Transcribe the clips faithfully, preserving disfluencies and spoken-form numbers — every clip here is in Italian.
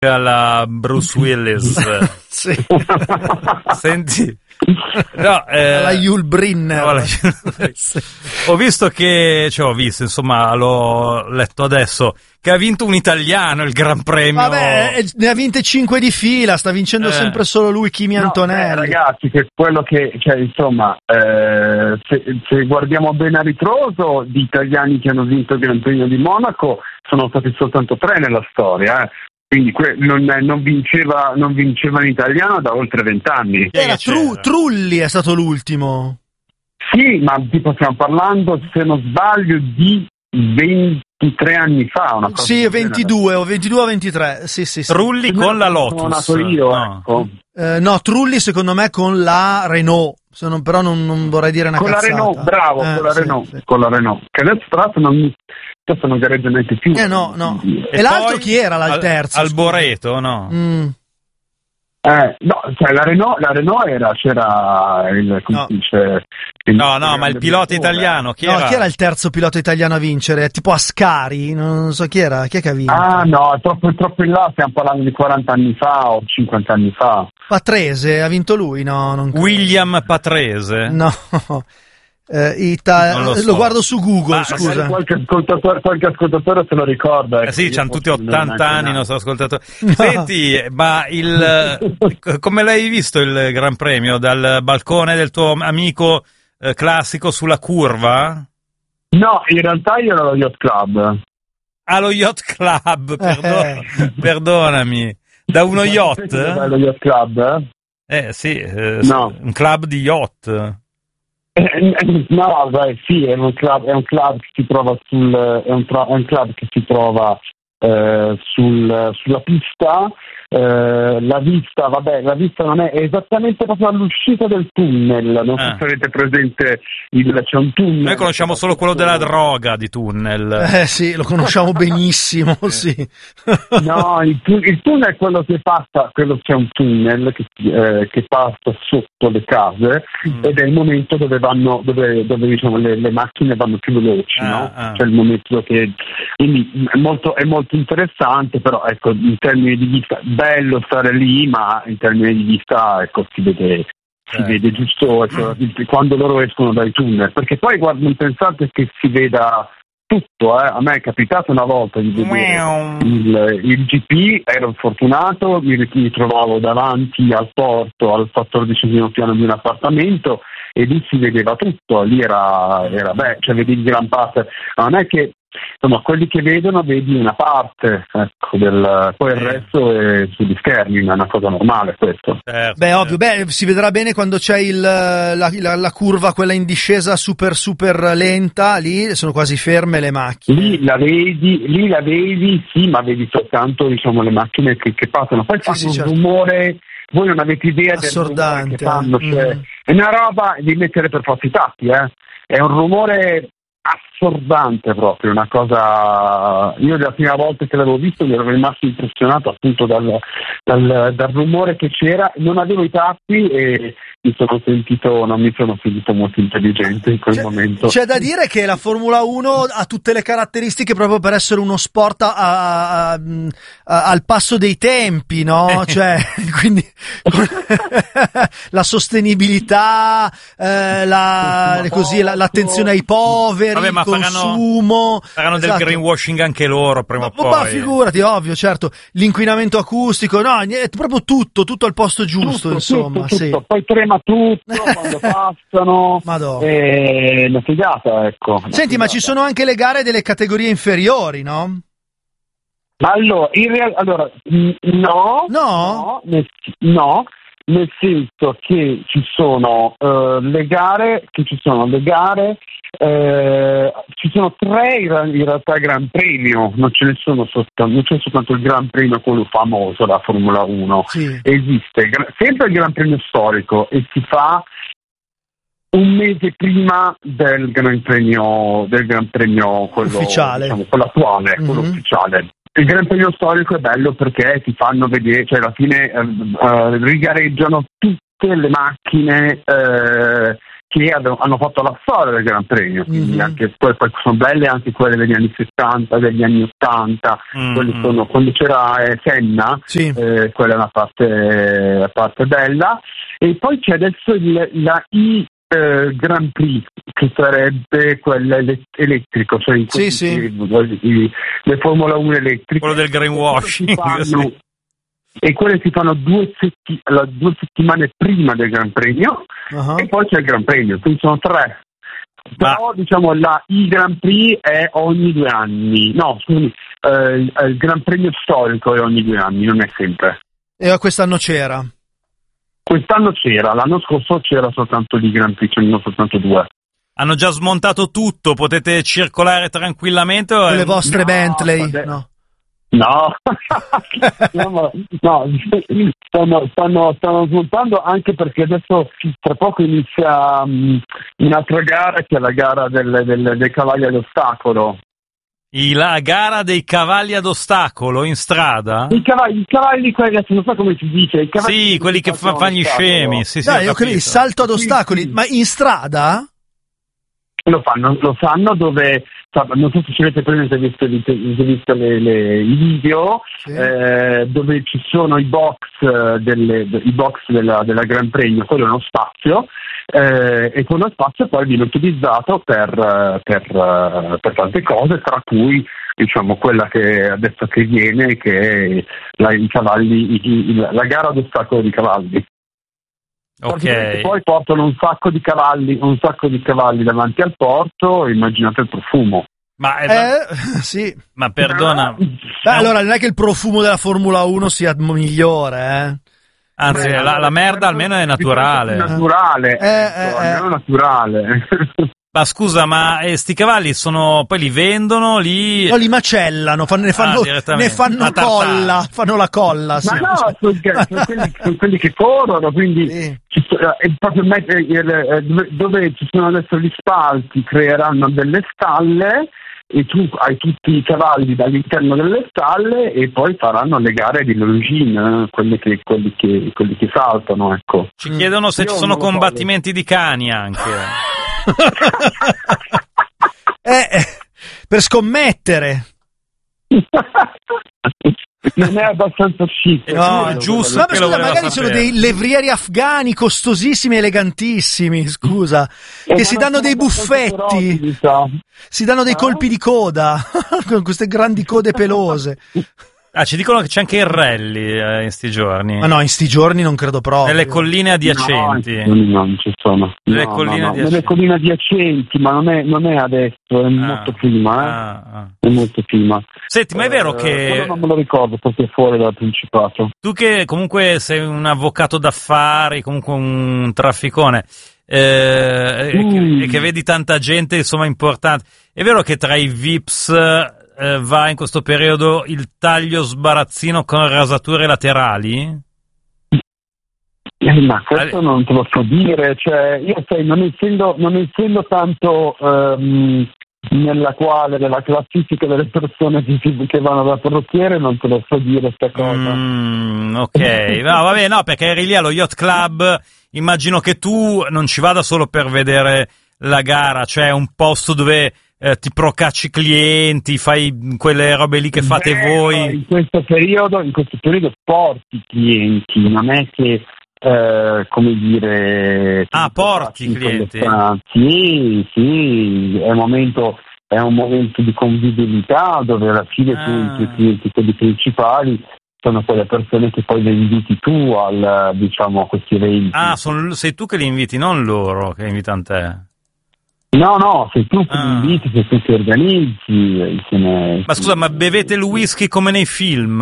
alla Bruce Willis. Sì. Senti, no, eh, la Yul Brynner. no, la- ho visto che, cioè ho visto, insomma, l'ho letto adesso, che ha vinto un italiano il Gran Premio. Vabbè, eh, ne ha vinte cinque di fila, sta vincendo Eh. sempre solo lui, Kimi No, Antonelli. eh, ragazzi, che quello che, cioè, insomma, eh, se, se guardiamo bene a ritroso, di italiani che hanno vinto il Gran Premio di Monaco sono stati soltanto tre nella storia, eh. Quindi que- non, non vinceva non vinceva in italiano da oltre vent'anni. Chi è Era che c'era? Tru- Trulli è stato l'ultimo. Sì, ma tipo stiamo parlando, se non sbaglio, di ventitré anni fa. Una cosa Sì, del genere. ventidue o ventidue o ventitré. Sì, sì, sì. Trulli con la Sono Lotus. nato io, No. ecco. Eh, no, Trulli secondo me con la Renault, se non- però non, non vorrei dire una Con la cazzata. Renault, bravo, Eh, con la sì, Renault, sì. con la Renault. Che adesso tra l'altro non, adesso non gareggia neanche più. Eh no, no. E E l'altro poi chi era là, il Al- terzo? Alboreto, no? Mm. Eh, no, cioè la Renault, la Renault era, c'era il, come No. si dice, il- No, no, ma il pilota il- italiano, chi No, era? chi era il terzo pilota italiano a vincere? Tipo Ascari? Non so chi era, chi è che ha vinto? Ah no, è troppo, è troppo in là, stiamo parlando di quaranta anni fa o cinquanta anni fa. Patrese, ha vinto lui? No, non credo. William Patrese? No. Eh, Ita- Non lo lo, so. guardo su Google, Ma- scusa. Magari Qualche ascoltatore, qualche ascoltatore se lo ricorda. Eh ecco, sì, io c'hanno forse tutti non ero ottanta neanche anni, nato. non so, ascoltatori. Senti, ma il c- come l'hai visto il Gran Premio? Dal balcone del tuo amico eh, classico sulla curva? No, in realtà io ero allo Yacht Club. Allo Yacht Club, perdo- Eh. perdonami. Da uno yacht? Allo Yacht Club? Eh sì, eh, No. un club di yacht. Eh, No, beh, sì, è un club, è un club che si trova sul, è un, tra- è un club che si trova eh, sul, sulla pista. Eh, la vista, vabbè, la vista non è, è esattamente proprio all'uscita del tunnel. Non Ah. so se avete presente, il, c'è un tunnel. Noi conosciamo solo quello della droga di tunnel. Eh sì, lo conosciamo benissimo, sì. No, il, tu- il tunnel è quello che passa, quello c'è un tunnel che, eh, che passa sotto le case Mm. ed è il momento dove vanno, dove, dove diciamo le, le macchine vanno più veloci, Ah, no? ah. C'è il momento che quindi è molto, è molto interessante, però ecco, in termini di vista bello stare lì, ma in termini di vista ecco, si vede. Si Certo. vede giusto ecco, quando loro escono dai tunnel, perché poi guarda, non pensate che si veda tutto, eh. A me è capitato una volta di vedere il, il G P, ero fortunato, mi, mi trovavo davanti al porto, al quattordicesimo piano di un appartamento e lì si vedeva tutto, lì era, era beh, cioè vedi il Gran Pass, ma non è che insomma quelli che vedono vedi una parte, ecco, del, poi il resto è sugli schermi, ma è una cosa normale questo. Certo, Beh, certo. ovvio, beh, si vedrà bene quando c'è il, la, la- la curva, quella in discesa super super lenta, lì sono quasi ferme le macchine. Lì la vedi, lì la vedi, sì, ma vedi soltanto diciamo le macchine che, che passano, poi Sì, fanno sì, un certo. rumore, voi non avete idea del rumore Assordante, che fanno, eh. cioè, Mm. è una roba di mettere per forza i tacchi, eh. È un rumore assordante proprio, una cosa. Io la prima volta che l'avevo visto mi ero rimasto impressionato appunto dal, dal, dal rumore che c'era, non avevo i tappi e mi sono sentito, non mi sono sentito molto intelligente in quel C'è, momento. c'è da dire che la Formula uno ha tutte le caratteristiche proprio per essere uno sport a- a- a- a- al passo dei tempi, no? Cioè, quindi la sostenibilità, eh, la, così, la- l'attenzione ai poveri, Vabbè, ma il consumo. Faranno del Esatto. greenwashing anche loro prima o Ma, ma poi. figurati, ovvio, certo. L'inquinamento acustico, no, niente, proprio tutto, tutto al posto giusto, Tutto, insomma, tutto, sì. tutto. Poi trema tutto quando passano. Madonna. È una figata, ecco. una Senti, ma figata. ci sono anche le gare delle categorie inferiori, no? Ma allora, in real- allora n- no, No? no, nel, no, nel senso che ci sono eh, le gare, che ci sono le gare, eh, ci sono tre in, ra- in realtà Gran Premio, non ce ne sono soltanto, non c'è soltanto il Gran Premio, quello famoso, la Formula uno. Sì. Esiste gra- sempre il Gran Premio storico e si fa un mese prima del Gran Premio, del Gran Premio quello, Ufficiale. diciamo, quello attuale, quello Mhm. ufficiale. Il Gran Premio storico è bello perché ti fanno vedere, cioè alla fine eh, eh, rigareggiano tutte le macchine eh, che hanno fatto la storia del Gran Premio, quindi mm-hmm. anche poi, poi sono belle anche quelle degli anni sessanta, degli anni ottanta, mm-hmm. quelle sono, quando c'era eh, Senna, sì. eh, quella è una parte, la parte bella, e poi c'è adesso il, la I eh, Grand Prix, che sarebbe quella elettrico, cioè in sì, sì. I, le Formula uno elettriche, quello del greenwashing, fanno, e quelle si fanno due, setti- due settimane prima del Gran Premio, uh-huh. e poi c'è il Gran Premio, quindi sono tre. Ma... Però diciamo la il Grand Prix è ogni due anni, no scusami, eh, il Gran Premio storico è ogni due anni, non è sempre. E quest'anno c'era? Quest'anno c'era, l'anno scorso c'era soltanto il Grand Prix, ce ne sono soltanto due. Hanno già smontato tutto, potete circolare tranquillamente? O con le è... vostre no, Bentley? vabbè. No. No, no, no, stanno, stanno, stanno smontando, anche perché adesso tra poco inizia um, un'altra gara, che è la gara del, del, dei cavalli ad ostacolo. I, la gara dei cavalli ad ostacolo in strada? I cavalli, i cavalli quelli, adesso non so come si dice. I cavalli sì, quelli che fa, fanno gli scemi. Sì, Dai, sì, io credo il salto ad ostacoli, sì, sì. Ma in strada? Lo fanno, lo fanno dove, non so se ci avete presente, visto, visto le, le, i video, sì. eh, dove ci sono i box, delle, i box della, della Gran Premio, quello è uno spazio, eh, e quello spazio poi viene utilizzato per, per, per tante cose, tra cui diciamo quella che adesso che viene, che è la, i cavalli, i, la gara ad ostacolo di cavalli. Okay. Poi portano un sacco di cavalli, un sacco di cavalli davanti al porto, immaginate il profumo. Ma, è, eh, sì. ma perdona. Beh, allora non è che il profumo della Formula uno sia migliore, eh? Anzi, Beh, la, la merda almeno è naturale. Naturale, eh, ecco, eh, almeno naturale. Ma scusa, ma eh, sti cavalli sono, poi li vendono, li... No, li macellano, fanno, ne fanno, ah, ne fanno colla, fanno la colla. Sì. Ma no, sono, sono, quelli, sono quelli che corrono, quindi sì. ci, eh, proprio eh, dove, dove ci sono adesso gli spalti, creeranno delle stalle e tu hai tutti i cavalli dall'interno delle stalle e poi faranno le gare di longines, quelli che, quelli che, quelli che saltano, ecco. Ci chiedono se Io ci sono combattimenti so. di cani anche. eh, per scommettere. Non è abbastanza chic. No, è giusto. Ma scusa, magari sono dei levrieri afghani costosissimi, elegantissimi, scusa, eh, che si danno dei buffetti, diciamo. Si danno dei colpi di coda con queste grandi code pelose. Ah, ci dicono che c'è anche il rally eh, in sti giorni. Ma no, in sti giorni non credo proprio. Nelle colline adiacenti. No, non ci sono. Nelle no, colline no, no. adiacenti. Nelle colline adiacenti, ma non è, non è adesso, è ah, molto prima, eh. Ah, ah. È molto prima. Senti, ma è vero eh, che... non me lo ricordo perché è fuori dal Principato. Tu che comunque sei un avvocato d'affari, comunque un trafficone, eh, mm. e, che, e che vedi tanta gente, insomma, importante. È vero che tra i V I Ps... Eh, va in questo periodo il taglio sbarazzino con rasature laterali? Eh, ma questo Ale... non te lo so dire, cioè io sai, non essendo, non essendo tanto um, nella quale della classifica delle persone che, che vanno da parrucchiere, non te lo so dire sta cosa. Mm, ok, no, vabbè, no, perché eri lì allo Yacht Club, immagino che tu non ci vada solo per vedere la gara, cioè un posto dove Eh, ti procacci clienti, fai quelle robe lì che fate Beh, voi. In questo periodo, in questo periodo porti clienti, non è che eh, come dire. Ah, porti clienti. Sì, sì, è un momento, è un momento di convivialità dove alla fine ah. tu i tuoi clienti, quelli principali, sono quelle persone che poi le inviti tu al, diciamo, a questi eventi. Ah, son, sei tu che li inviti, non loro che invitano te. No, no, sei tu che ah. mi inviti, sei tu che organizzi. Ne... Ma scusa, ma bevete il whisky come nei film?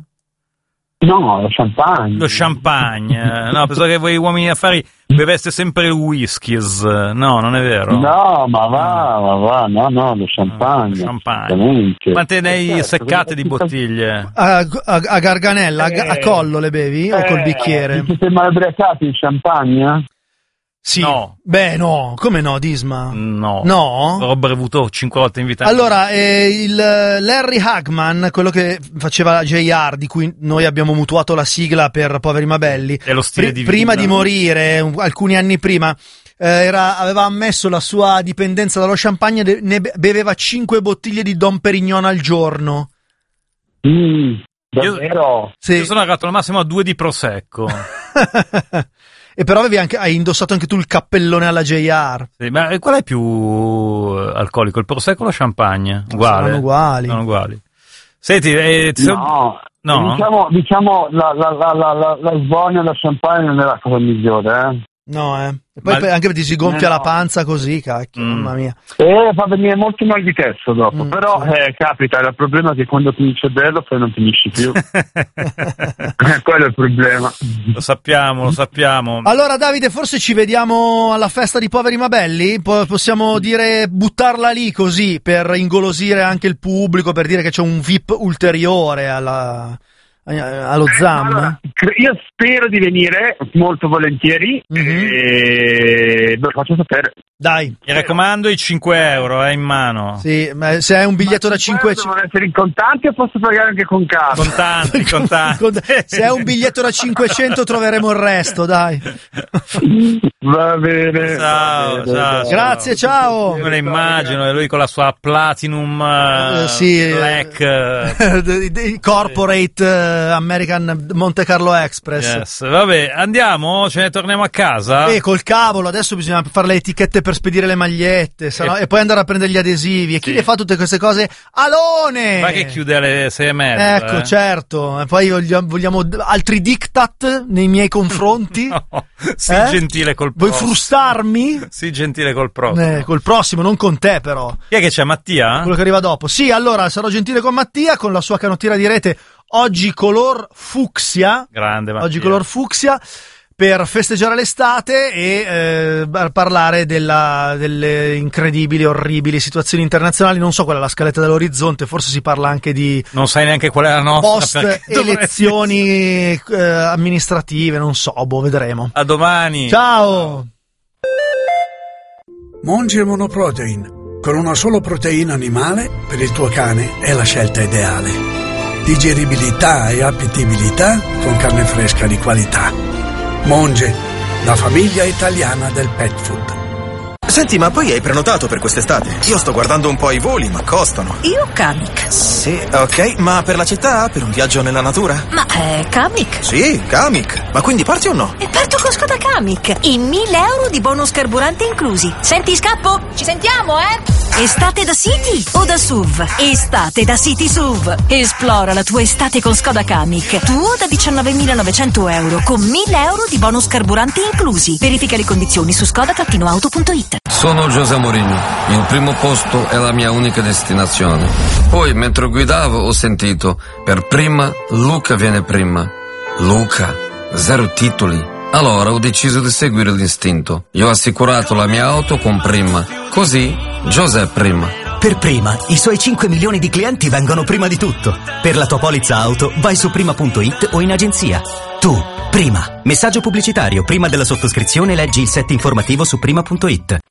No, lo champagne. Lo champagne. No, pensavo che voi uomini affari beveste sempre il whisky. No, non è vero? No, ma va, ma va, no, no, lo champagne. Lo champagne. Quante ne hai certo, seccate di bottiglie? A, a, a garganella, eh, a, a collo le bevi eh, o col bicchiere? Ti siete mai ubriacati il champagne? Sì. No. Beh, no. Come no, Disma? No. No? Ho bevuto cinque volte invitato. Allora, eh, il Larry Hagman, quello che faceva J R, di cui noi abbiamo mutuato la sigla per Poveri ma Belli, è lo stile pr- di prima vita. di morire, alcuni anni prima, era, aveva ammesso la sua dipendenza dallo champagne, de, ne beveva cinque bottiglie di Dom Perignon al giorno. Mm, davvero? Io, sì. io sono arrivato al massimo a due di prosecco. E però avevi anche, hai indossato anche tu il cappellone alla J R. Sì, ma qual è più alcolico, il prosecco o lo champagne? Uguale. Sono uguali. Sono uguali. Senti, eh, ti no, no? diciamo, diciamo la, la, la, la, la, la sbogna da champagne non è la cosa migliore, eh? No, eh. E poi Ma... anche perché ti si gonfia no. la panza così, cacchio, mm. mamma mia. E fa venire molto mal di testa dopo, Mm, però sì. eh, capita, il problema è che quando finisce bello poi non finisci più. Quello è il problema. Lo sappiamo, lo sappiamo. Allora Davide, forse ci vediamo alla festa di Poveri ma Belli? Po- possiamo dire, buttarla lì così, per ingolosire anche il pubblico, per dire che c'è un V I P ulteriore alla... allo Zam. Allora, io spero di venire molto volentieri, mm-hmm. e lo faccio sapere. Dai, mi raccomando, i cinque euro è in mano. Sì, ma se hai un biglietto ma da cinquecento devono essere in contanti o posso pagare anche con carta? Contanti, contanti. Se hai un biglietto da cinquecento troveremo il resto, dai. Va bene. Ciao, va bene, ciao, dai. Grazie, ciao. Me lo immagino, e lui con la sua Platinum uh, Uh, sì, Black uh, Corporate uh, American Monte Carlo Express. yes. Vabbè, andiamo, ce ne torniamo a casa. E col cavolo, adesso bisogna fare le etichette per spedire le magliette, sennò, e... e poi andare a prendere gli adesivi. E chi sì. le fa tutte queste cose? Alone! Ma che chiude alle sei e mezza. Ecco, eh? certo. E poi vogliamo, vogliamo altri diktat nei miei confronti? No, sii eh? gentile col Vuoi prossimo. frustarmi? Sii gentile col prossimo. Eh, col prossimo, non con te però. Chi è che c'è, Mattia? Quello che arriva dopo. Sì, allora sarò gentile con Mattia, con la sua canottiera di rete oggi color fucsia. Grande Mattia. Oggi color fucsia, per festeggiare l'estate e eh, parlare della, delle incredibili, orribili situazioni internazionali. Non so qual è la scaletta dell'orizzonte, forse si parla anche di non sai neanche qual è la nostra post elezioni eh, amministrative, non so, boh, vedremo. A domani. Ciao. Monge Monoprotein, con una sola proteina animale per il tuo cane è la scelta ideale. Digeribilità e appetibilità con carne fresca di qualità. Monge, la famiglia italiana del pet food. Senti, ma poi hai prenotato per quest'estate? Io sto guardando un po' i voli, ma costano. Io Kamiq. Sì, ok, ma per la città? Per un viaggio nella natura? Ma è Kamiq. Sì, Kamiq. Ma quindi parti o no? E parto con Skoda Kamiq. I mille euro di bonus carburante inclusi. Senti, scappo? Ci sentiamo, eh? Estate da City o da S U V? Estate da City S U V. Esplora la tua estate con Skoda Kamiq. Tuo da diciannovemilanovecento euro con mille euro di bonus carburante inclusi. Verifica le condizioni su skoda auto punto it. Sono José Mourinho, il primo posto è la mia unica destinazione. Poi, mentre guidavo, ho sentito, per prima, Luca viene prima. Luca, zero titoli. Allora ho deciso di seguire l'istinto. Io ho assicurato la mia auto con Prima. Così, José prima. Per Prima, i suoi cinque milioni di clienti vengono prima di tutto. Per la tua polizza auto, vai su prima punto it o in agenzia. Tu, Prima. Messaggio pubblicitario. Prima della sottoscrizione leggi il set informativo su prima punto it.